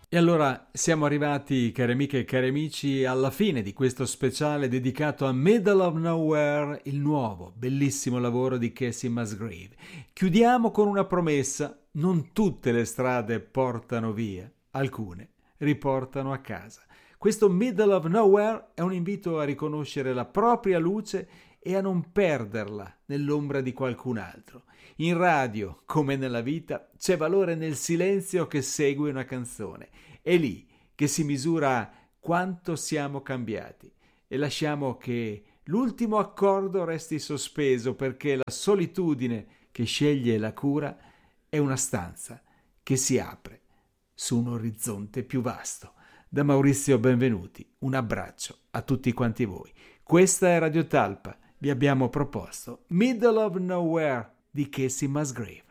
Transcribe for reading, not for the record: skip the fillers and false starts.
E allora siamo arrivati, cari amiche e cari amici, alla fine di questo speciale dedicato a Middle of Nowhere, il nuovo, bellissimo lavoro di Casey Musgrave. Chiudiamo con una promessa: non tutte le strade portano via, alcune riportano a casa. Questo Middle of Nowhere è un invito a riconoscere la propria luce e a non perderla nell'ombra di qualcun altro. In radio, come nella vita, c'è valore nel silenzio che segue una canzone. È lì che si misura quanto siamo cambiati. E lasciamo che l'ultimo accordo resti sospeso, perché la solitudine che sceglie la cura è una stanza che si apre su un orizzonte più vasto. Da Maurizio Benvenuti, un abbraccio a tutti quanti voi. Questa è Radio Talpa. Vi abbiamo proposto Middle of Nowhere di Casey Musgrave.